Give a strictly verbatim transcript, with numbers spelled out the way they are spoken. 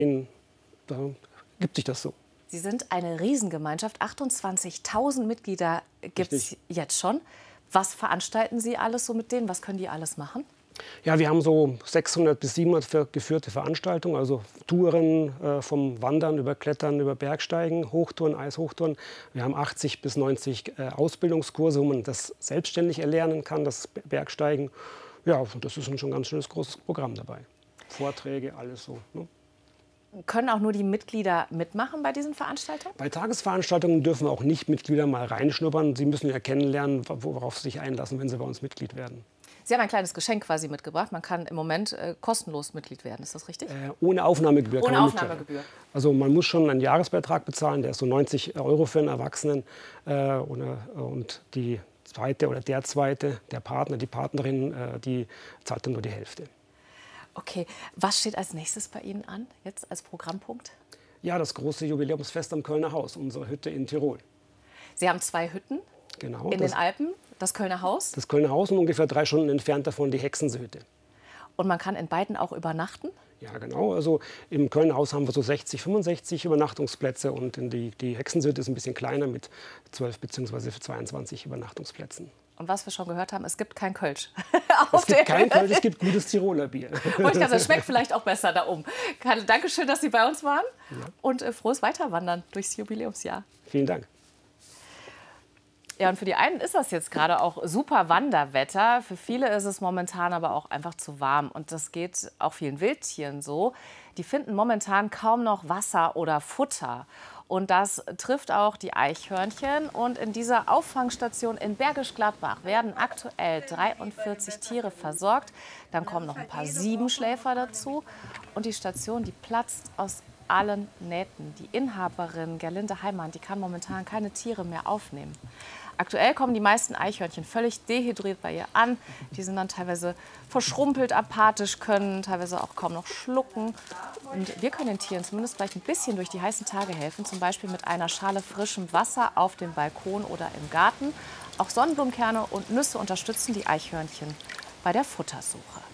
Da gibt sich das so. Sie sind eine Riesengemeinschaft, achtundzwanzigtausend Mitglieder gibt es jetzt schon. Was veranstalten Sie alles so mit denen? Was können die alles machen? Ja, wir haben so sechshundert bis siebenhundert geführte Veranstaltungen, also Touren äh, vom Wandern über Klettern, über Bergsteigen, Hochtouren, Eishochtouren. Wir haben achtzig bis neunzig äh, Ausbildungskurse, wo man das selbstständig erlernen kann, das Bergsteigen. Ja, und das ist schon ein ganz schönes großes Programm dabei. Vorträge, alles so. Ne? Können auch nur die Mitglieder mitmachen bei diesen Veranstaltungen? Bei Tagesveranstaltungen dürfen auch nicht Mitglieder mal reinschnuppern. Sie müssen ja kennenlernen, worauf sie sich einlassen, wenn sie bei uns Mitglied werden. Sie haben ein kleines Geschenk quasi mitgebracht. Man kann im Moment äh, kostenlos Mitglied werden. Ist das richtig? Äh, ohne Aufnahmegebühr. Ohne Aufnahmegebühr. Also man muss schon einen Jahresbeitrag bezahlen. Der ist so neunzig Euro für einen Erwachsenen. Äh, und, und die zweite oder der zweite, der Partner, die Partnerin, äh, die zahlt dann nur die Hälfte. Okay, was steht als nächstes bei Ihnen an, jetzt als Programmpunkt? Ja, das große Jubiläumsfest am Kölner Haus, unsere Hütte in Tirol. Sie haben zwei Hütten genau, in das, den Alpen, das Kölner Haus. Das Kölner Haus und ungefähr drei Stunden entfernt davon die Hexensehütte. Und man kann in beiden auch übernachten? Ja, genau. Also im Kölner Haus haben wir so sechzig, fünfundsechzig Übernachtungsplätze und in die, die Hexensehütte ist ein bisschen kleiner mit zwölf bzw. zweiundzwanzig Übernachtungsplätzen. Und was wir schon gehört haben, es gibt kein Kölsch. Es gibt kein Kölsch, es gibt gutes Tiroler Bier. Und das schmeckt vielleicht auch besser da oben. Dankeschön, dass Sie bei uns waren. Ja. Und äh, frohes Weiterwandern durchs Jubiläumsjahr. Vielen Dank. Ja, und für die einen ist das jetzt gerade auch super Wanderwetter. Für viele ist es momentan aber auch einfach zu warm. Und das geht auch vielen Wildtieren so. Die finden momentan kaum noch Wasser oder Futter. Und das trifft auch die Eichhörnchen. Und in dieser Auffangstation in Bergisch Gladbach werden aktuell dreiundvierzig Tiere versorgt. Dann kommen noch ein paar Siebenschläfer dazu. Und die Station, die platzt aus allen Nähten. Die Inhaberin Gerlinde Heimann, die kann momentan keine Tiere mehr aufnehmen. Aktuell kommen die meisten Eichhörnchen völlig dehydriert bei ihr an. Die sind dann teilweise verschrumpelt, apathisch, können teilweise auch kaum noch schlucken. Und wir können den Tieren zumindest vielleicht ein bisschen durch die heißen Tage helfen. Zum Beispiel mit einer Schale frischem Wasser auf dem Balkon oder im Garten. Auch Sonnenblumenkerne und Nüsse unterstützen die Eichhörnchen bei der Futtersuche.